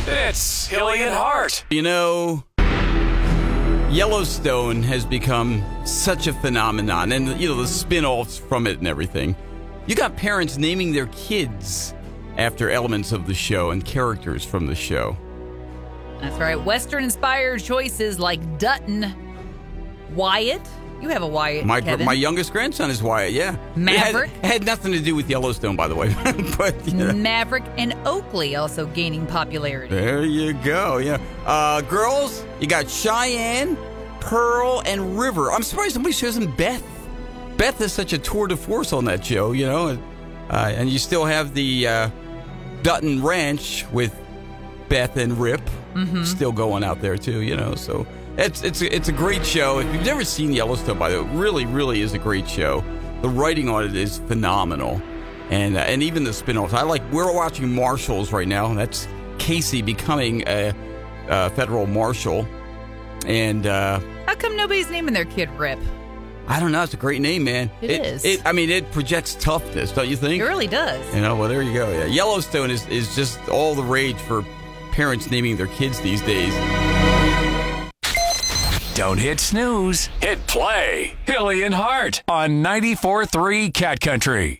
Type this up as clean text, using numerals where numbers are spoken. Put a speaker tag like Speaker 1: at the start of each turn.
Speaker 1: It's Hilly and Hart.
Speaker 2: You know, Yellowstone has become such a phenomenon, and the spin-offs from it and everything. You got parents naming their kids after elements of the show and characters from the show.
Speaker 3: That's right. Western-inspired choices like Dutton, Wyatt. You have a Wyatt, Kevin.
Speaker 2: My youngest grandson is Wyatt, yeah.
Speaker 3: Maverick.
Speaker 2: It had nothing to do with Yellowstone, by the way. But
Speaker 3: Maverick and Oakley also gaining popularity.
Speaker 2: There you go, yeah. Girls, you got Cheyenne, Pearl, and River. I'm surprised somebody shows them Beth. Beth is such a tour de force on that show, and you still have the Dutton Ranch with Beth and Rip still going out there too, so it's a great show. If you've never seen Yellowstone, by the way, it really, really is a great show. The writing on it is phenomenal, and even the spin-offs. We're watching Marshals right now. That's Casey becoming a federal marshal, and
Speaker 3: how come nobody's naming their kid Rip?
Speaker 2: I don't know. It's a great name, man.
Speaker 3: It is.
Speaker 2: It projects toughness, don't you think?
Speaker 3: It really does.
Speaker 2: Well, there you go. Yeah, Yellowstone is just all the rage for parents naming their kids these days.
Speaker 1: Don't hit snooze. Hit play. Hilly and Hart on 94.3 Cat Country.